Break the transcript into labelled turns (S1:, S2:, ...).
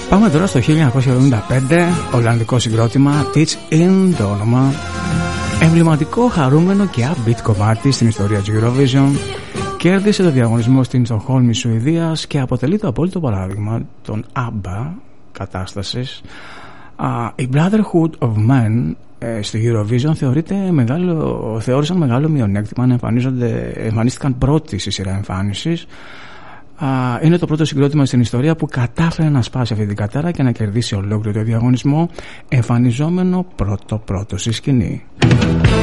S1: Πάμε τώρα στο 1975, ολλανδικό συγκρότημα Teach In το όνομα, εμβληματικό, χαρούμενο και upbeat κομμάτι στην ιστορία του Eurovision. Κέρδισε το διαγωνισμό στην Στοκχόλμη, Σουηδίας και αποτελεί το απόλυτο παράδειγμα των ABBA κατάστασης. Η Brotherhood of Men στο Eurovision θεώρησαν μεγάλο μειονέκτημα να εμφανίστηκαν πρώτοι στη σειρά εμφάνισης. Είναι το πρώτο συγκρότημα στην ιστορία που κατάφερε να σπάσει αυτή την κατάρα και να κερδίσει ολόκληρο το διαγωνισμό, εμφανιζόμενο πρώτο στη σκηνή.